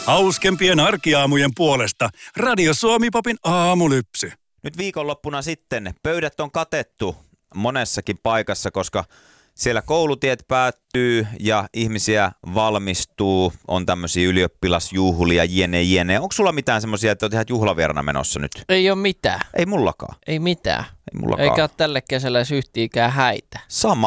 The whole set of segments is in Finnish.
Hauskempien arkiaamujen puolesta Radio Suomi-popin aamulypsy. Nyt viikonloppuna sitten pöydät on katettu monessakin paikassa, koska siellä koulutiet päättyy ja ihmisiä valmistuu, on tämmöisiä ylioppilasjuhlia, jene. Onko sulla mitään semmoisia, että olet ihan juhlavierana menossa nyt? Ei ole mitään. Ei mullakaan. Ei mitään. Ei mullakaan. Eikä ole tälle kesällä edes yhtiikään häitä.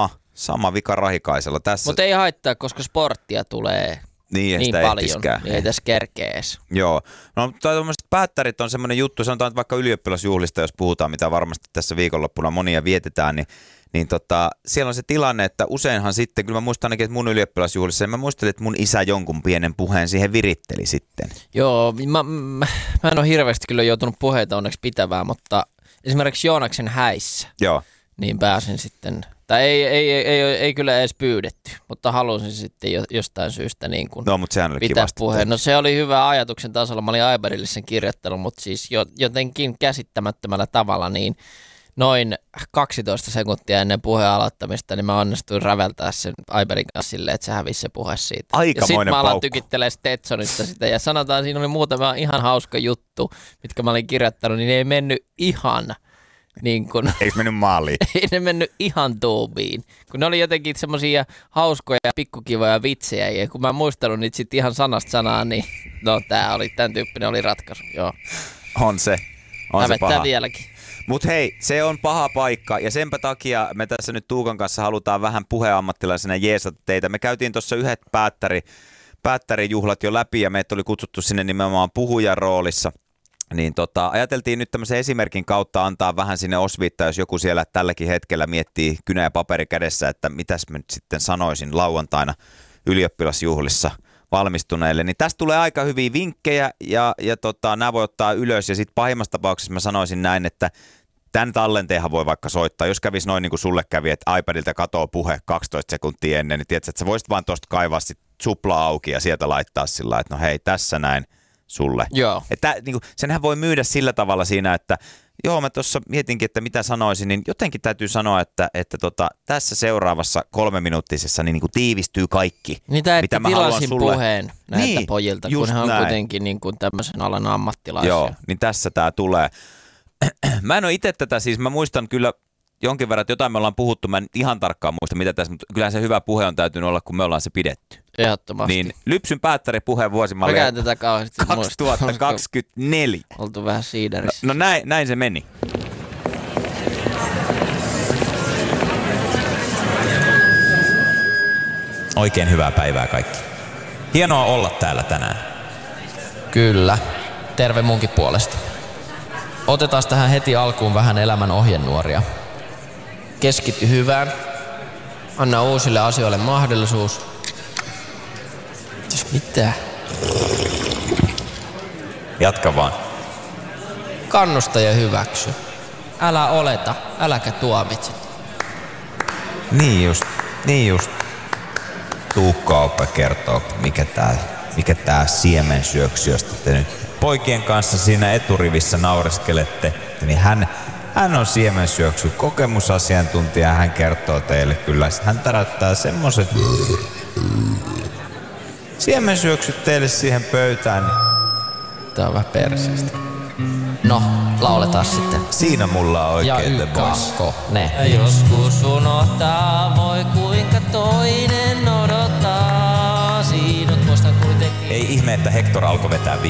Sama vika Rahikaisella tässä. Mutta ei haittaa, koska sporttia tulee niin paljon, niin ei tässä kerkeä edes. Joo. No tuommoiset päättärit on semmoinen juttu, sanotaan että vaikka ylioppilasjuhlista, jos puhutaan, mitä varmasti tässä viikonloppuna monia vietetään, niin siellä on se tilanne, että useinhan sitten, kyllä mä muistan ainakin, että mun ylioppilasjuhlissa, mä muistelin, että mun isä jonkun pienen puheen siihen viritteli sitten. Joo, mä en ole hirveästi kyllä joutunut puheita onneksi pitämään, mutta esimerkiksi Joonaksen häissä, Joo. niin pääsin sitten, tai ei kyllä edes pyydetty, mutta halusin sitten jostain syystä niin kuin mutta sehän oli pitää kivasti. puheen. No se oli hyvä ajatuksen tasolla, mä olin Aiberille sen kirjoittanut, mutta siis jotenkin käsittämättömällä tavalla, niin noin 12 sekuntia ennen puheen aloittamista, niin mä onnistuin räveltää sen Aiberin kanssa silleen, että se hävisi se puhe siitä. Aikamoinen ja sitten mä alan paukku. Tykittelemään Stetsonista sitä, ja sanotaan, siinä oli muutama ihan hauska juttu, mitkä mä olin kirjoittanut, niin ne ei mennyt ihan niin kuin... Eikö mennyt maaliin? Ei ne mennyt ihan tuubiin, kun ne oli jotenkin semmosia hauskoja ja pikkukivoja vitsejä, ja kun mä en muistanut niitä sit ihan sanasta sanaan, niin no tän tyyppinen oli ratkaisu, joo. On se paha. Vieläkin. Mutta hei, se on paha paikka ja senpä takia me tässä nyt Tuukan kanssa halutaan vähän puheammattilaisena jeesata teitä. Me käytiin tuossa yhdet päättärijuhlat jo läpi ja meitä oli kutsuttu sinne nimenomaan puhujan roolissa. Niin ajateltiin nyt tämmöisen esimerkin kautta antaa vähän sinne osviittaa, jos joku siellä tälläkin hetkellä miettii kynä ja paperi kädessä, että mitäs mä nyt sitten sanoisin lauantaina ylioppilasjuhlissa valmistuneille, niin tästä tulee aika hyviä vinkkejä ja nämä voi ottaa ylös ja sitten pahimmassa tapauksessa mä sanoisin näin, että tämän tallenteenhan voi vaikka soittaa, jos kävisi noin niin kuin sulle kävi, että iPadilta katoo puhe 12 sekuntia ennen, niin tiedätkö, että sä voisit vaan tuosta kaivaa sit supla auki ja sieltä laittaa sillä, että no hei, tässä näin sulle. Joo. Että niin kuin, senhän voi myydä sillä tavalla siinä, että joo, mä tuossa mietinkin, että mitä sanoisin, niin jotenkin täytyy sanoa, että tässä seuraavassa 3-minuuttisessa niin kuin tiivistyy kaikki, Niitä, mitä mä haluan sulle. puheen näiltä pojilta, kun he on kuitenkin niin kuin tämmöisen alan ammattilaisia. Joo, niin tässä tää tulee. Mä en ole itse tätä, siis mä muistan kyllä jonkin verran, että jotain me ollaan puhuttu, mä en ihan tarkkaan muista mitä tässä, mutta kyllähän se hyvä puhe on täytynyt olla, kun me ollaan se pidetty. Ehdottomasti. Niin Lypsyn päättäripuheen vuosimalli 2024. Oltu vähän siiderissä. No näin se meni. Oikein hyvää päivää kaikki. Hienoa olla täällä tänään. Kyllä. Terve munkin puolesta. Otetaan tähän heti alkuun vähän elämän ohjenuoria. Keskitty hyvään. Anna uusille asioille mahdollisuus. Mitä? Jatka vaan. Kannusta ja hyväksy. Älä oleta, äläkä tuomitse. Niin just. Tuukka-oppa kertoo, mikä tää siemensyöksy, josta te nyt poikien kanssa siinä eturivissä naureskelette, niin hän on siemensyöksy kokemusasiantuntija, hän kertoo teille kyllä, hän täräyttää semmoset siemensyöksyt teille siihen pöytään. Tää on vähän perseestä. No, lauletaan sitten. Siinä mulla on Ja oikein the boss. ne. Ja joskus unohtaa, voi kuinka toinen odottaa. Sinut muistan kuitenkin. Ei ihme, että Hector alkoi vetää